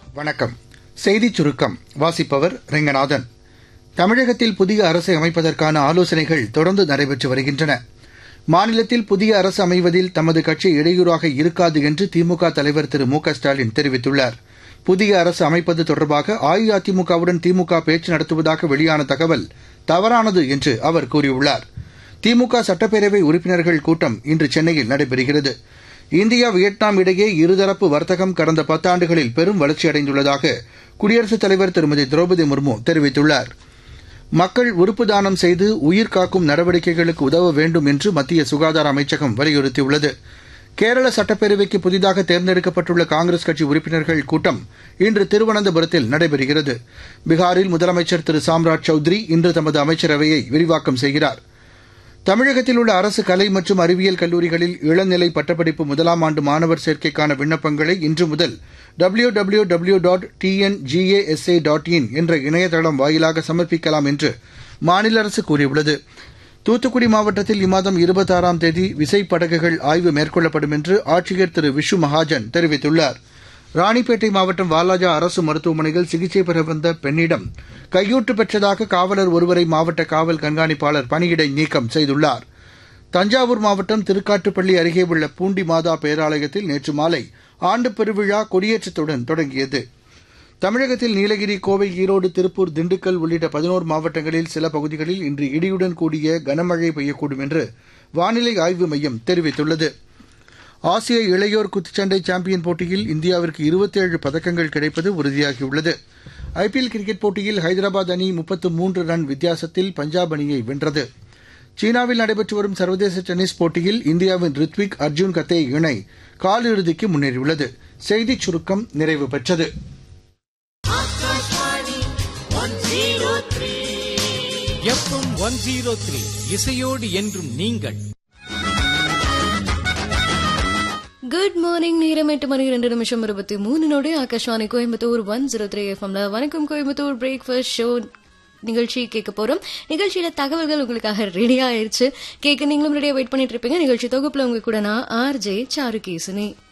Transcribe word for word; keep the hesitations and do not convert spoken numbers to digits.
வணக்கம். செய்திச் சுருக்கம் வாசிப்பவர் ரெங்கநாதன். தமிழகத்தில் புதிய அரசை அமைப்பதற்கான ஆலோசனைகள் தொடர்ந்து நடைபெற்று வருகின்றன. மாநிலத்தில் புதிய அரசு அமைவதில் தமது கட்சி இடையூறாக இருக்காது என்று திமுக தலைவர் திரு மு க ஸ்டாலின் தெரிவித்துள்ளார். புதிய அரசு அமைப்பது தொடர்பாக அஇஅதிமுகவுடன் திமுக பேச்சு நடத்துவதாக வெளியான தகவல் தவறானது என்று அவர் கூறியுள்ளார். திமுக சட்டப்பேரவை உறுப்பினர்கள் கூட்டம் இன்று சென்னையில் நடைபெறுகிறது. இந்தியா வியட்நாம் இடையே இருதரப்பு வர்த்தகம் கடந்த பத்தாண்டுகளில் பெரும் வளர்ச்சியடைந்துள்ளதாக குடியரசுத் தலைவர் திருமதி திரௌபதி முர்மு தெரிவித்துள்ளார். மக்கள் உறுப்பு தானம் செய்து உயிர் காக்கும் நடவடிக்கைகளுக்கு உதவ வேண்டும் என்று மத்திய சுகாதார அமைச்சகம் வலியுறுத்தியுள்ளது. கேரள சட்டப்பேரவைக்கு புதிதாக தேர்ந்தெடுக்கப்பட்டுள்ள காங்கிரஸ் கட்சி உறுப்பினர்கள் கூட்டம் இன்று திருவனந்தபுரத்தில் நடைபெறுகிறது. பீகாரில் முதலமைச்சர் திரு சாம்ராஜ் சௌத்ரி இன்று தமது அமைச்சரவையை விரிவாக்கம் செய்கிறார். தமிழகத்தில் உள்ள அரசு கலை மற்றும் அறிவியல் கல்லூரிகளில் இளநிலை பட்டப்படிப்பு முதலாம் ஆண்டு மாணவர் சேர்க்கைக்கான விண்ணப்பங்களை இன்று முதல் W W W dot T N G A S A dot in என்ற இணையதளம் வாயிலாக சமர்ப்பிக்கலாம் என்று மாநில அரசு கூறியுள்ளது. தூத்துக்குடி மாவட்டத்தில் இம்மாதம் இருபத்தாறாம் தேதி விசைப்படகுகள் ஆய்வு மேற்கொள்ளப்படும் என்று ஆட்சியர் திரு விஷு மகாஜன் தெரிவித்துள்ளார். ராணிப்பேட்டை மாவட்டம் வாலாஜா அரசு மருத்துவமனையில் சிகிச்சை பெற வந்த பெண்ணிடம் கையூட்டு பெற்றதாக காவலர் ஒருவரை மாவட்ட காவல் கண்காணிப்பாளர் பணியிடை நீக்கம் செய்துள்ளார். தஞ்சாவூர் மாவட்டம் திருக்காட்டுப்பள்ளி அருகே உள்ள பூண்டி மாதா பேராலயத்தில் நேற்று மாலை ஆண்டு பெருவிழா கொடியேற்றத்துடன் தொடங்கியது. தமிழகத்தில் நீலகிரி, கோவை, ஈரோடு, திருப்பூர், திண்டுக்கல் உள்ளிட்ட பதினோரு மாவட்டங்களில் சில பகுதிகளில் இன்று இடியுடன் கூடிய கனமழை பெய்யக்கூடும் என்று வானிலை ஆய்வு மையம் தெரிவித்துள்ளது. ஆசிய இளையோர் குத்துச்சண்டை சாம்பியன் போட்டியில் இந்தியாவிற்கு இருபத்தேழு பதக்கங்கள் கிடைப்பது உறுதியாகியுள்ளது. ஐபிஎல் கிரிக்கெட் போட்டியில் ஹைதராபாத் அணி முப்பத்து மூன்று ரன் வித்தியாசத்தில் பஞ்சாப் அணியை வென்றது. சீனாவில் நடைபெற்று வரும் சர்வதேச டென்னிஸ் போட்டியில் இந்தியாவின் ரித்விக் அர்ஜுன் கத்தே இணை காலிறுதிக்கு முன்னேறியுள்ளது. செய்திச் சுருக்கம் நிறைவு பெற்றது. எஃப்எம் ஒன் ஜீரோ த்ரீ இசையோடு என்றும் நீங்கள். Good morning. நேரம் எட்டு மணி ரெண்டு நிமிஷம் இருபத்தி மூணு Akashvani Coimbatore one zero three எஃப்எம்ல வணக்கம் கோயம்புத்தூர் பிரேக்ஃபாஸ்ட் ஷோ நிகழ்ச்சி கேட்க போறோம். நிகழ்ச்சியில தகவல்கள் உங்களுக்காக ரெடியா ஆயிடுச்சு. கேட்க நீங்களும் ரெடியா வெயிட் பண்ணிட்டு இருப்பீங்க. நிகழ்ச்சி தொகுப்புல உங்க கூட நான் ஆர் ஜே சாருகேசினி.